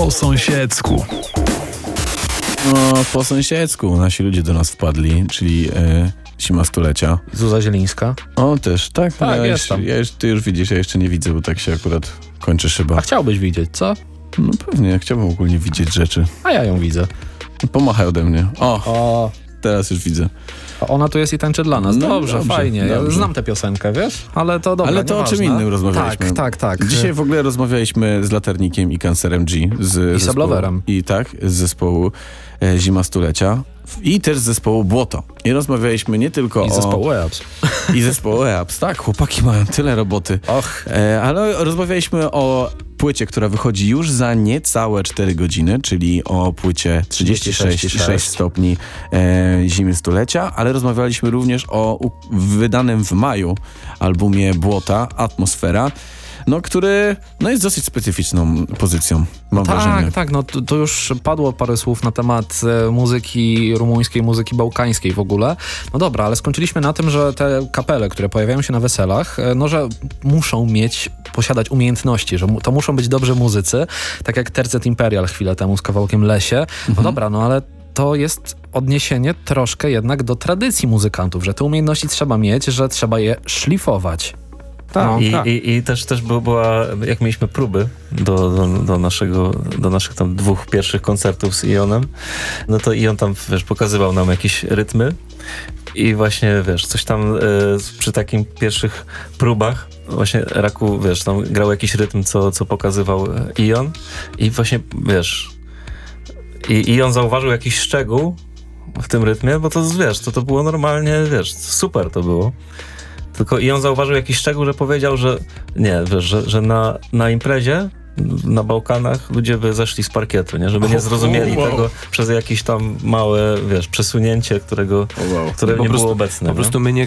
Po sąsiedzku. No, po sąsiedzku nasi ludzie do nas wpadli, czyli Zima Stulecia. Zuza Zielińska. O, też, tak? Tak, jestem. Ty już widzisz, ja jeszcze nie widzę, bo tak się akurat kończy szyba. A chciałbyś widzieć, co? No pewnie, ja chciałbym ogólnie widzieć rzeczy. A ja ją widzę. Pomachaj ode mnie. O, Teraz już widzę. ona tu jest i tańczy dla nas. No, dobrze, fajnie. dobrze. Ja znam tę piosenkę, wiesz? Ale to dobra, Ale to o czym nieważne. innym rozmawialiśmy. Tak. Dzisiaj w ogóle rozmawialiśmy z Latarnikiem i Cancerem G. Z Sablowerem. I tak, z zespołu Zima Stulecia. I też z zespołu Błoto. I rozmawialiśmy nie tylko I o... zespołu EAPS. I zespołu EAPS. Tak, chłopaki mają tyle roboty. Och. Ale rozmawialiśmy o płycie, która wychodzi już za niecałe 4 godziny, czyli o płycie 36,6 stopni Zimy Stulecia, ale rozmawialiśmy również o wydanym w maju albumie Błota, Atmosfera, no, który jest dosyć specyficzną pozycją, mam wrażenie. Tak, no to już padło parę słów na temat muzyki rumuńskiej, muzyki bałkańskiej w ogóle. No dobra, ale skończyliśmy na tym, że te kapele, które pojawiają się na weselach, no że muszą posiadać umiejętności, że to muszą być dobrzy muzycy, tak jak Tercet Imperial chwilę temu z kawałkiem Lesie. No dobra, no ale to jest odniesienie troszkę jednak do tradycji muzykantów, że te umiejętności trzeba mieć, że trzeba je szlifować. Tak, No. I też była, jak mieliśmy próby do naszych tam 2 pierwszych koncertów z Ionem, no to Ion tam, wiesz, pokazywał nam jakieś rytmy i właśnie, wiesz, coś tam przy takim pierwszych próbach właśnie Raku, wiesz, tam grał jakiś rytm, co pokazywał Ion i właśnie, wiesz, i Ion zauważył jakiś szczegół w tym rytmie, bo to, wiesz, to było normalnie, wiesz, super to było. Tylko i on zauważył jakiś szczegół, że powiedział, że nie, wiesz, że na imprezie na Bałkanach ludzie by zeszli z parkietu, nie? Żeby nie zrozumieli tego przez jakieś tam małe, wiesz, przesunięcie, które nie było obecne. Po prostu my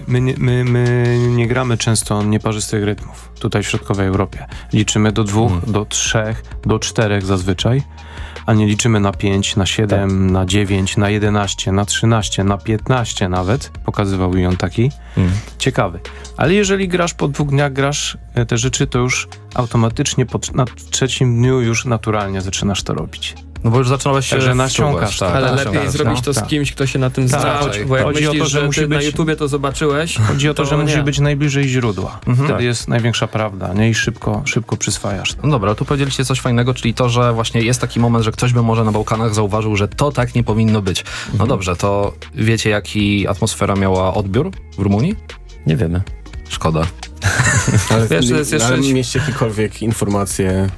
nie gramy często nieparzystych rytmów tutaj w środkowej Europie. Liczymy do 2, do 3, do 4 zazwyczaj, a nie liczymy na 5, na 7, na 9, na 11, na 13, na 15 nawet. Pokazywał ją taki. Ciekawy. Ale jeżeli grasz po 2 dniach, grasz te rzeczy, to już automatycznie na 3 dniu już naturalnie zaczynasz to robić. No bo już zaczynałeś się że nasiąkasz, tak. Ale lepiej zrobić to z kimś, kto się na tym zna. Bo jak Chodzi o myślisz, to, że że musi ty na być... YouTubie to zobaczyłeś... Chodzi o to, że musi być najbliżej źródła. Wtedy jest największa prawda, nie? I szybko przyswajasz. No dobra, tu powiedzieliście coś fajnego, czyli to, że właśnie jest taki moment, że ktoś by może na Bałkanach zauważył, że to tak nie powinno być. No dobrze, to wiecie, jaki Atmosfera miała odbiór w Rumunii? Nie wiemy. Szkoda. Ale Wiesz, to jest jeszcze... mieliście jakiekolwiek informacje